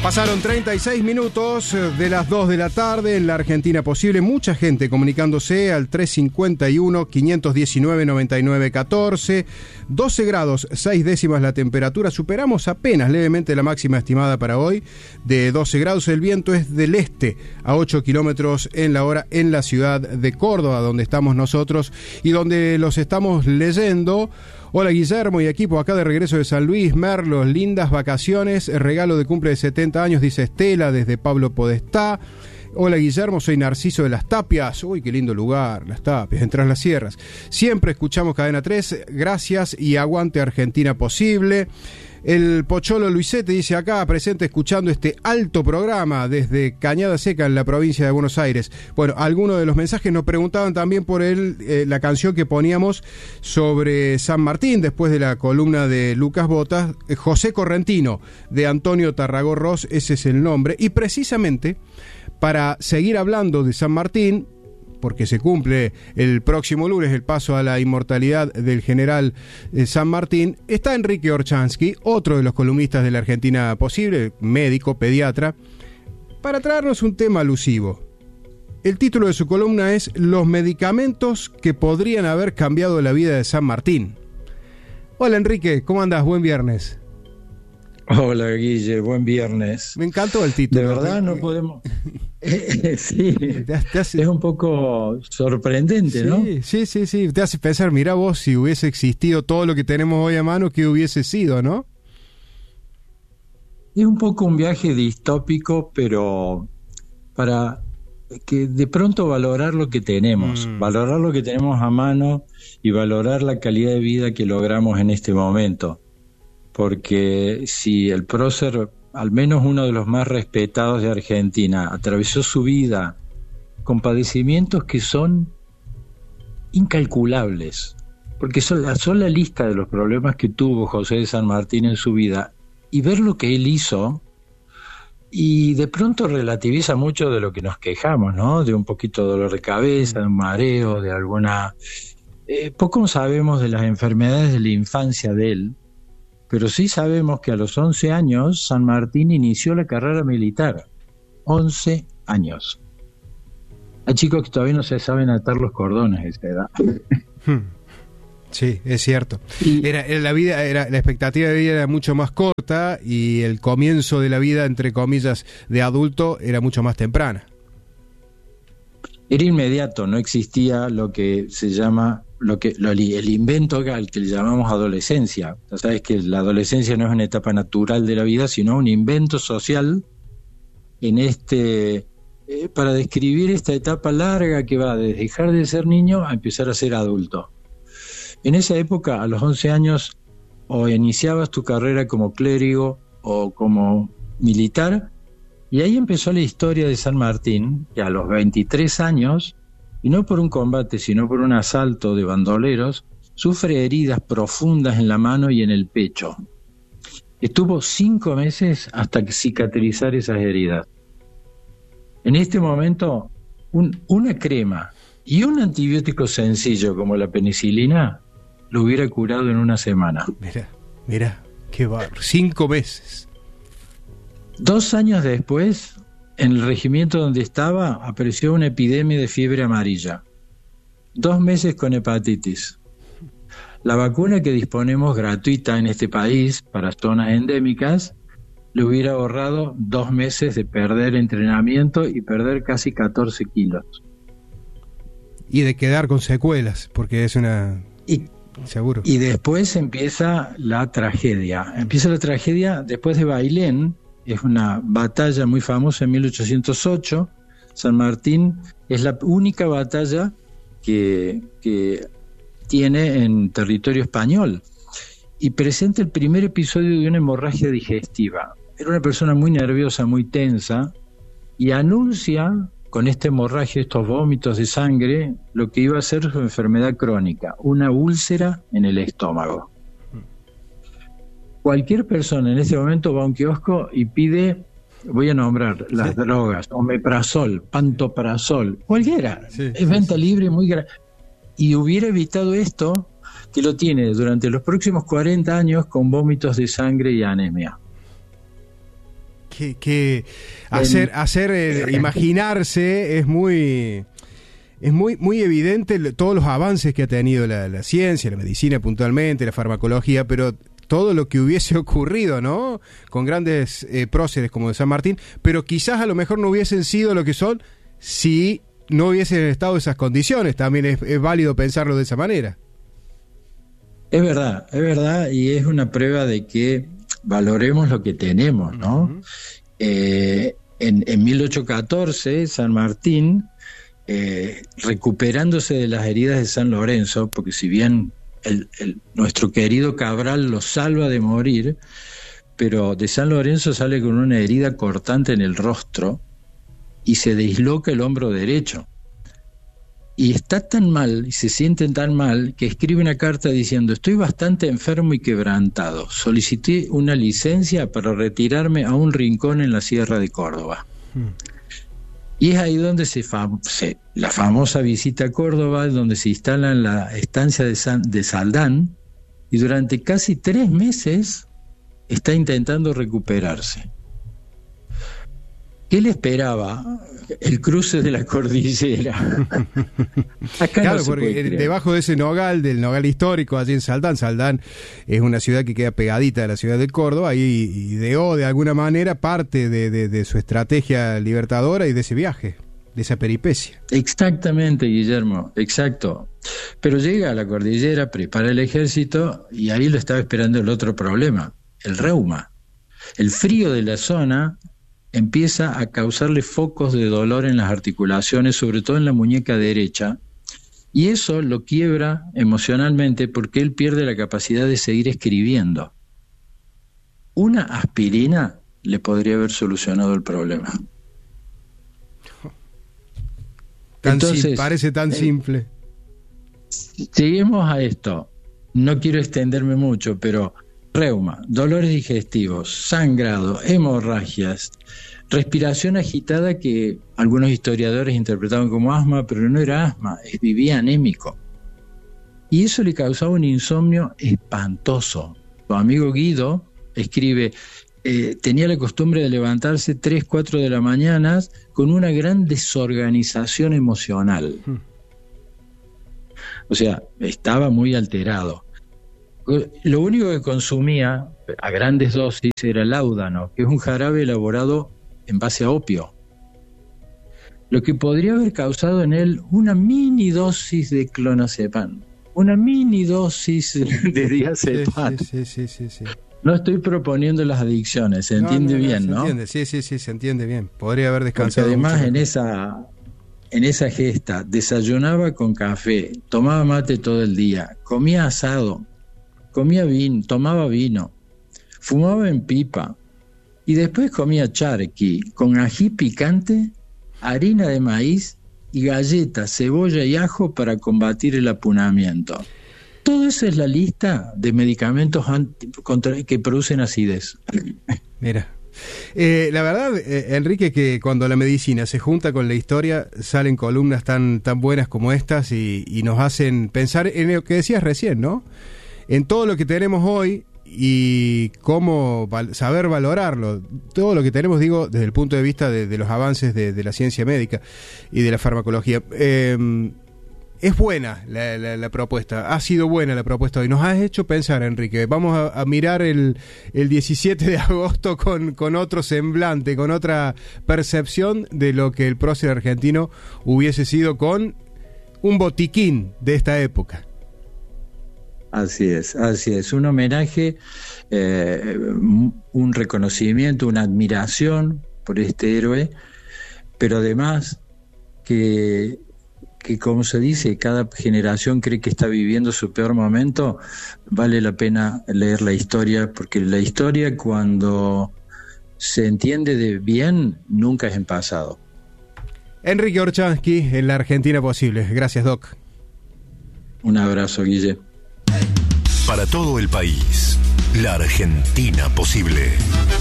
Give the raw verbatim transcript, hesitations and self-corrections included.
Pasaron treinta y seis minutos de las dos de la tarde en la Argentina Posible. Mucha gente comunicándose al tres cinco uno, cinco uno nueve, nueve nueve uno cuatro. doce grados, seis décimas la temperatura. Superamos apenas levemente la máxima estimada para hoy de doce grados. El viento es del este a ocho kilómetros en la hora en la ciudad de Córdoba, donde estamos nosotros y donde los estamos leyendo. Hola Guillermo y equipo, acá de regreso de San Luis, Merlos, lindas vacaciones, regalo de cumple de setenta años, dice Estela, desde Pablo Podestá. Hola Guillermo, soy Narciso de Las Tapias. Uy, qué lindo lugar, Las Tapias, entre las sierras. Siempre escuchamos Cadena tres, gracias y aguante Argentina Posible. El Pocholo Luisete dice acá, presente escuchando este alto programa desde Cañada Seca en la provincia de Buenos Aires. Bueno, algunos de los mensajes nos preguntaban también por el, eh, la canción que poníamos sobre San Martín, después de la columna de Lucas Botas, eh, José Correntino, de Antonio Tarragorros, ese es el nombre. Y precisamente, para seguir hablando de San Martín, porque se cumple el próximo lunes el paso a la inmortalidad del general eh, San Martín, está Enrique Orchansky, otro de los columnistas de la Argentina Posible, médico, pediatra, para traernos un tema alusivo. El título de su columna es Los medicamentos que podrían haber cambiado la vida de San Martín. Hola Enrique, ¿cómo andás? Buen viernes. Hola Guille, buen viernes. Me encantó el título. De verdad no podemos... sí, te hace... es un poco sorprendente, sí, ¿no? Sí, sí, sí, te hace pensar, mira vos, si hubiese existido todo lo que tenemos hoy a mano, ¿qué hubiese sido, no? Es un poco un viaje distópico, pero para que de pronto valorar lo que tenemos, mm. valorar lo que tenemos a mano y valorar la calidad de vida que logramos en este momento. Porque si el prócer, al menos uno de los más respetados de Argentina, atravesó su vida con padecimientos que son incalculables, porque son la sola lista de los problemas que tuvo José de San Martín en su vida, y ver lo que él hizo, y de pronto relativiza mucho de lo que nos quejamos, ¿no? De un poquito de dolor de cabeza, de un mareo, de alguna... Eh, poco sabemos de las enfermedades de la infancia de él, pero sí sabemos que a los once años San Martín inició la carrera militar. once años. Hay chicos que todavía no se saben atar los cordones a esa edad. Sí, es cierto. Era, era la vida, era la expectativa de vida era mucho más corta y el comienzo de la vida, entre comillas, de adulto era mucho más temprana. Era inmediato, no existía lo que se llama lo que lo, el invento al que le llamamos adolescencia. O sea, sabes que la adolescencia no es una etapa natural de la vida, sino un invento social en este eh, para describir esta etapa larga que va de dejar de ser niño a empezar a ser adulto. En esa época, a los once años, o iniciabas tu carrera como clérigo o como militar, y ahí empezó la historia de San Martín, que a los veintitrés años, y no por un combate, sino por un asalto de bandoleros, sufre heridas profundas en la mano y en el pecho. Estuvo cinco meses hasta cicatrizar esas heridas. En este momento, un, una crema y un antibiótico sencillo como la penicilina lo hubiera curado en una semana. Mira, mira, qué barro. Cinco meses. Dos años después, en el regimiento donde estaba, apareció una epidemia de fiebre amarilla. Dos meses con hepatitis. La vacuna que disponemos gratuita en este país para zonas endémicas le hubiera ahorrado dos meses de perder entrenamiento y perder casi catorce kilos. Y de quedar con secuelas, porque es una... Y, seguro. Y después empieza la tragedia. Empieza la tragedia después de Bailén. Es una batalla muy famosa en mil ochocientos ocho. San Martín es la única batalla que, que tiene en territorio español y presenta el primer episodio de una hemorragia digestiva. Era una persona muy nerviosa, muy tensa, y anuncia con esta hemorragia, estos vómitos de sangre, lo que iba a ser su enfermedad crónica, una úlcera en el estómago. Cualquier persona en ese momento va a un kiosco y pide, voy a nombrar las sí. drogas, omeprazol, pantoprazol, cualquiera, sí, es sí, venta sí. libre, muy grande. Y hubiera evitado esto, que lo tiene durante los próximos cuarenta años con vómitos de sangre y anemia. que, que hacer, hacer eh, imaginarse es muy... Es muy, muy evidente todos los avances que ha tenido la, la ciencia, la medicina puntualmente, la farmacología, pero todo lo que hubiese ocurrido, ¿no? Con grandes eh, próceres como de San Martín, pero quizás a lo mejor no hubiesen sido lo que son si no hubiesen estado esas condiciones. También es, es válido pensarlo de esa manera. Es verdad, es verdad, y es una prueba de que valoremos lo que tenemos, ¿no? Uh-huh. eh, en, en mil ochocientos catorce, San Martín, eh, recuperándose de las heridas de San Lorenzo, porque si bien el, el, nuestro querido Cabral lo salva de morir, pero de San Lorenzo sale con una herida cortante en el rostro y se disloca el hombro derecho. Y está tan mal, y se siente tan mal, que escribe una carta diciendo: estoy bastante enfermo y quebrantado. Solicité una licencia para retirarme a un rincón en la Sierra de Córdoba. Hmm. Y es ahí donde se, fam- se la famosa visita a Córdoba, donde se instala en la estancia de, San- de Saldán, y durante casi tres meses está intentando recuperarse. ¿Qué le esperaba? El cruce de la cordillera. Acá claro, no se porque puede debajo de ese nogal, del nogal histórico, allí en Saldán, Saldán es una ciudad que queda pegadita a la ciudad de Córdoba, y ideó de alguna manera parte de, de, de su estrategia libertadora y de ese viaje, de esa peripecia. Exactamente, Guillermo, exacto. Pero llega a la cordillera, prepara el ejército, y ahí lo estaba esperando el otro problema, el reuma. El frío de la zona empieza a causarle focos de dolor en las articulaciones, sobre todo en la muñeca derecha, y eso lo quiebra emocionalmente porque él pierde la capacidad de seguir escribiendo. Una aspirina le podría haber solucionado el problema. Tan Entonces, sim- parece tan eh, simple. Seguimos a esto. No quiero extenderme mucho, pero reuma, dolores digestivos, sangrado, hemorragias, respiración agitada que algunos historiadores interpretaban como asma, pero no era asma, vivía anémico. Y eso le causaba un insomnio espantoso. Su amigo Guido escribe, eh, tenía la costumbre de levantarse tres, cuatro de la mañana con una gran desorganización emocional. Hmm. O sea, estaba muy alterado. Lo único que consumía a grandes dosis era láudano, que es un jarabe elaborado en base a opio, lo que podría haber causado en él una mini dosis de clonazepam, una mini dosis de diazepam. Sí, sí, sí, sí, sí. No estoy proponiendo las adicciones, se entiende no, no, no, bien, se ¿no? Entiende. Sí, sí, sí, se entiende bien. Podría haber descansado. Porque además mucho en esa, en esa gesta desayunaba con café, tomaba mate todo el día, comía asado, comía vino, tomaba vino, fumaba en pipa y después comía charqui con ají picante, harina de maíz y galletas, cebolla y ajo para combatir el apunamiento. Todo eso es la lista de medicamentos anti, contra, que producen acidez. Mira, eh, la verdad, eh, Enrique, que cuando la medicina se junta con la historia salen columnas tan, tan buenas como estas y, y nos hacen pensar en lo que decías recién, ¿no? En todo lo que tenemos hoy y cómo val- saber valorarlo. Todo lo que tenemos, digo, desde el punto de vista de, de los avances de, de la ciencia médica y de la farmacología. Eh, es buena la, la, la propuesta, ha sido buena la propuesta hoy. Nos has hecho pensar, Enrique. Vamos a, a mirar el, el diecisiete de agosto con, con otro semblante, con otra percepción de lo que el prócer argentino hubiese sido con un botiquín de esta época. Así es, así es, un homenaje, eh, un reconocimiento, una admiración por este héroe, pero además que, que como se dice, cada generación cree que está viviendo su peor momento, vale la pena leer la historia, porque la historia cuando se entiende de bien, nunca es en pasado. Enrique Orchansky, en La Argentina Posible. Gracias, Doc. Un abrazo, Guille. Para todo el país, La Argentina Posible.